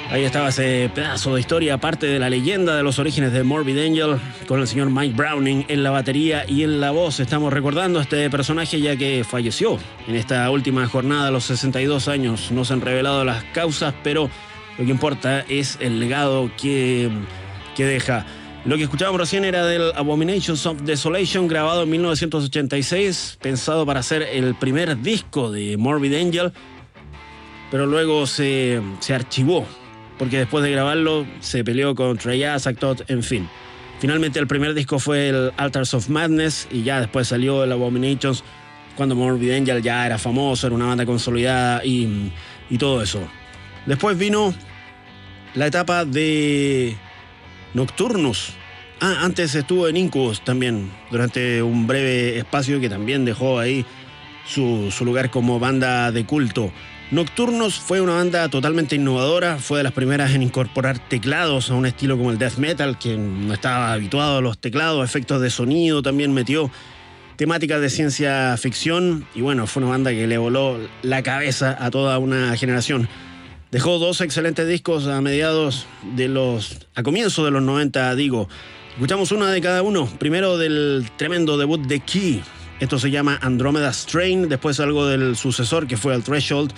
Ahí estaba ese pedazo de historia, parte de la leyenda de los orígenes de Morbid Angel, con el señor Mike Browning en la batería y en la voz. Estamos recordando a este personaje ya que falleció en esta última jornada a los 62 años. No se han revelado las causas, pero lo que importa es el legado que deja. Lo que escuchábamos recién era del Abominations of Desolation, grabado en 1986, pensado para ser el primer disco de Morbid Angel, pero luego se archivó, porque después de grabarlo se peleó con Trey Azagthoth, en fin. Finalmente el primer disco fue el Altars of Madness y ya después salió el Abominations cuando Morbid Angel ya era famoso, era una banda consolidada y todo eso. Después vino la etapa de Nocturnus. Antes estuvo en Incubus también, durante un breve espacio que también dejó ahí su lugar como banda de culto. Nocturnus fue una banda totalmente innovadora, fue de las primeras en incorporar teclados a un estilo como el death metal, que no estaba habituado a los teclados, efectos de sonido, también metió temáticas de ciencia ficción y bueno, fue una banda que le voló la cabeza a toda una generación. Dejó 2 excelentes discos a comienzos de los 90, digo. Escuchamos una de cada uno. Primero del tremendo debut de Key. Esto se llama Andromeda Strain. Después algo del sucesor que fue el Threshold.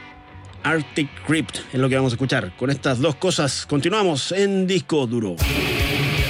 Arctic Crypt es lo que vamos a escuchar. Con estas dos cosas continuamos en Disco Duro.